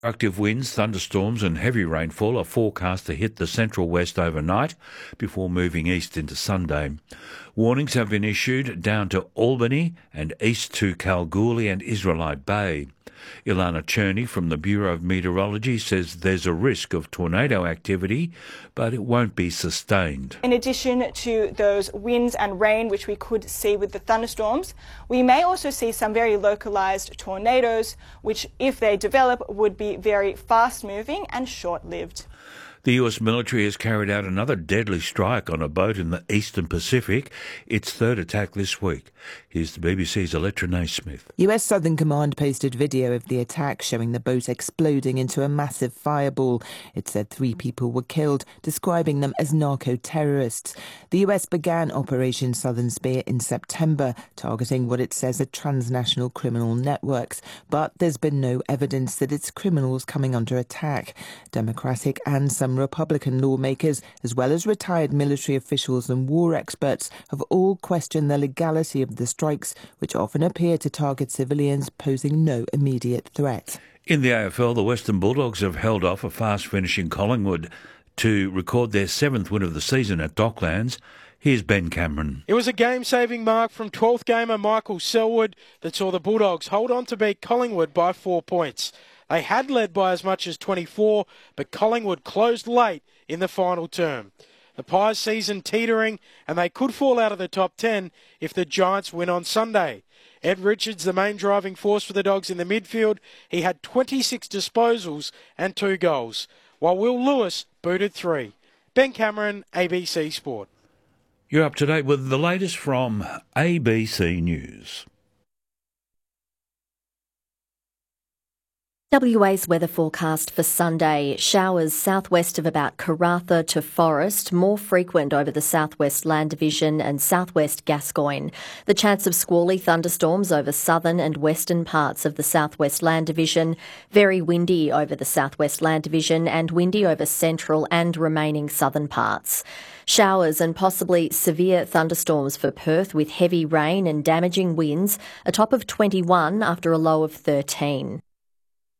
Active winds, thunderstorms and heavy rainfall are forecast to hit the central west overnight before moving east into Sunday. Warnings have been issued down to Albany and east to Kalgoorlie and Israelite Bay. Ilana Cherney from the Bureau of Meteorology says there's a risk of tornado activity, but it won't be sustained. In addition to those winds and rain, which we could see with the thunderstorms, we may also see some very localised tornadoes, which, if they develop, would be very fast-moving and short-lived. The US military has carried out another deadly strike on a boat in the eastern Pacific, its third attack this week. Here's the BBC's Electra Naismith. US Southern Command posted video of the attack showing the boat exploding into a massive fireball. It said 3 people were killed, describing them as narco-terrorists. The US began Operation Southern Spear in September, targeting what it says are transnational criminal networks. But there's been no evidence that it's criminals coming under attack. Democratic and some Republican lawmakers, as well as retired military officials and war experts, have all questioned the legality of the strikes, which often appear to target civilians, posing no immediate threat. In the AFL, the Western Bulldogs have held off a fast-finishing Collingwood to record their 7th win of the season at Docklands. Here's Ben Cameron. It was a game-saving mark from 12th gamer Michael Selwood that saw the Bulldogs hold on to beat Collingwood by 4 points. They had led by as much as 24, but Collingwood closed late in the final term. The Pies' season teetering, and they could fall out of the top 10 if the Giants win on Sunday. Ed Richards, the main driving force for the Dogs in the midfield, he had 26 disposals and 2 goals, while Will Lewis booted 3. Ben Cameron, ABC Sport. You're up to date with the latest from ABC News. WA's weather forecast for Sunday. Showers southwest of about Karratha to Forest, more frequent over the southwest Land Division and southwest Gascoyne. The chance of squally thunderstorms over southern and western parts of the southwest Land Division. Very windy over the southwest Land Division and windy over central and remaining southern parts. Showers and possibly severe thunderstorms for Perth with heavy rain and damaging winds, a top of 21 after a low of 13.